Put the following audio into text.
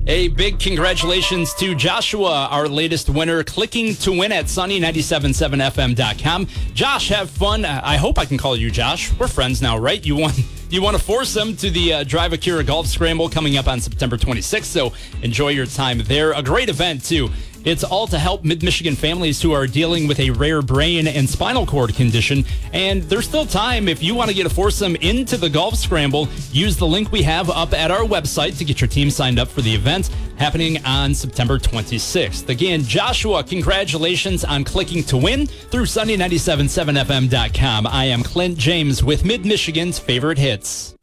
A big congratulations to Joshua, our latest winner, clicking to win at sunny977fm.com. Josh, have fun. I hope I can call you Josh. We're friends now, right? You won a foursome to the Drive Akira Golf Scramble coming up on September 26th, so enjoy your time there. A great event, too. It's all to help Mid-Michigan families who are dealing with a rare brain and spinal cord condition. And there's still time. If you want to get a foursome into the Golf Scramble, use the link we have up at our website to get your team signed up for the event happening on September 26th. Again, Joshua, congratulations on clicking to win through sunny977fm.com. I am Clint James with Mid-Michigan's favorite hits.